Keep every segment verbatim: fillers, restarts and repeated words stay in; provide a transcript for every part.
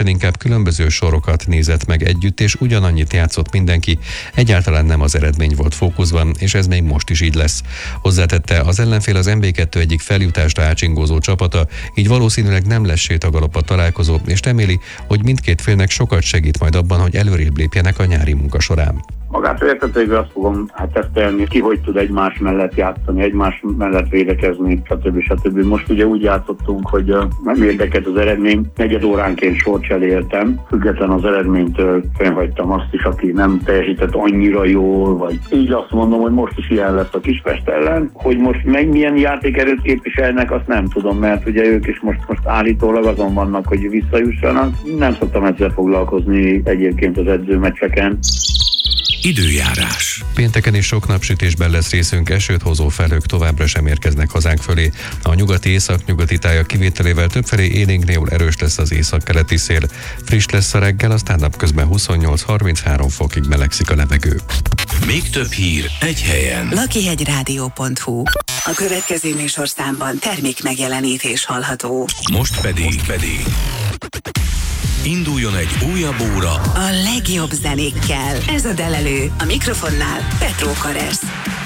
meccsen inkább különböző sorokat nézett meg együtt, és ugyanannyit játszott mindenki, egyáltalán nem az eredmény volt fókuszban, és ez még most is így lesz. Hozzátette, az ellenfél az em bé kettő egyik feljutásra ácsingózó csapata, így valószínűleg nem lesz sétagalop a találkozó, és reméli, hogy mindkét félnek sokat segít majd abban, hogy előrébb lépjenek a nyári munka során. Magától értetően azt fogom hát tesztelni, ki hogy tud egymás mellett játszani, egymás mellett védekezni, stb. stb. Most ugye úgy játszottunk, hogy uh, nem érdekelt az eredmény, negyed óránként sort cseréltem, független az eredménytől fennhagytam azt is, aki nem teljesített annyira jól, vagy így azt mondom, hogy most is ilyen lesz a Kispest ellen, hogy most meg milyen játékerőt képviselnek, azt nem tudom, mert ugye ők is most, most állítólag azon vannak, hogy visszajussanak. Nem szoktam ezzel foglalkozni egyébként az edzőmeccseken. Időjárás. Pénteken is sok napsütésben lesz részünk, esőt hozó felhők továbbra sem érkeznek hazánk fölé. A nyugati észak-nyugati tájak kivételével többfelé élénk néhol erős lesz az északkeleti szél. Friss lesz a reggel, aztán napközben huszonnyolc-harminchárom fokig melegszik a levegő. Még több hír egy helyen. lakihegyrádió pont hu. A következő műsorszámban termék megjelenítés hallható. Most pedig, Most pedig induljon egy újabb óra a legjobb zenékkel. Ez a Delelő. A mikrofonnál Petró Karesz.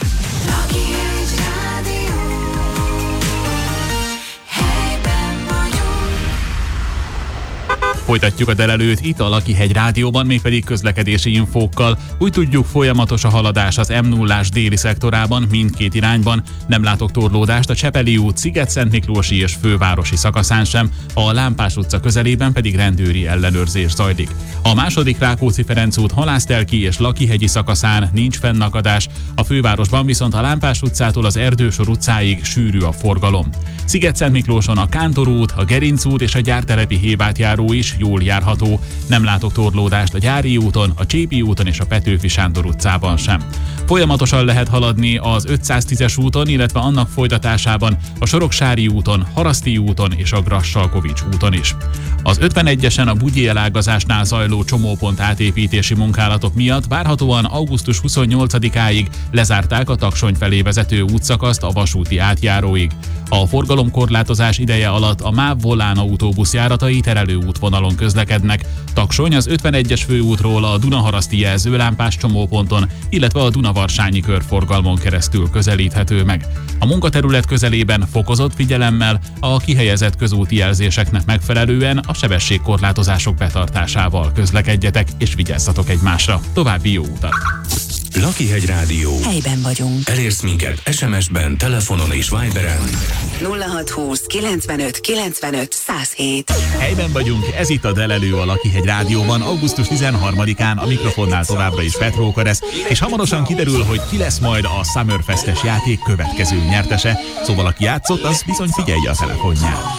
Folytatjuk a Delelőt itt a Lakihegy Rádióban, mégpedig közlekedési infókkal. Úgy tudjuk, folyamatos a haladás az em nullás déli szektorában, mindkét irányban. Nem látok torlódást a Csepeli út, Sziget-Szentmiklósi és Fővárosi szakaszán sem, a Lámpás utca közelében pedig rendőri ellenőrzés zajlik. A második Rákóczi-Ferenc út, Halásztelki és Lakihegyi szakaszán nincs fennakadás, a fővárosban viszont a Lámpás utcától az Erdősor utcáig sűrű a forgalom. Sziget-Szentmiklóson a Kántor út, a Gerinc út és a Gyártelepi hévátjáró is jól járható. Nem látok torlódást a Gyári úton, a Csépi úton és a Petőfi Sándor utcában sem. Folyamatosan lehet haladni az ötszáztízes úton, illetve annak folytatásában a Soroksári úton, Haraszti úton és a Grassalkovics úton is. Az ötvenegyesen a Bugyi elágazásnál zajló csomópont átépítési munkálatok miatt várhatóan augusztus huszonnyolcadikáig lezárták a Taksony felé vezető útszakaszt a vasúti átjáróig. A forgalomkorlátozás ideje alatt a MÁV-Volán autóbuszjáratai terelő útvonalon közlekednek. Taksony az ötvenegyes főútról a Dunaharaszti jelzőlámpás csomóponton, illetve a Dunavarsányi körforgalmon keresztül közelíthető meg. A munkaterület közelében fokozott figyelemmel, a kihelyezett közúti jelzéseknek megfelelően a sebességkorlátozások betartásával közlekedjetek és vigyázzatok egymásra. További jó utat! Lakihegy Rádió. Helyben vagyunk. Elérsz minket es em es-ben, telefonon és Viberen. nulla hatszázhúsz kilencvenöt kilencvenöt száz hét. Helyben vagyunk, ez itt a Delelő a Lakihegy Rádióban, augusztus tizenharmadikán, a mikrofonnál továbbra is Petró Karesz, és hamarosan kiderül, hogy ki lesz majd a Summerfest-es játék következő nyertese, szóval aki játszott, az bizony figyelje a telefonját.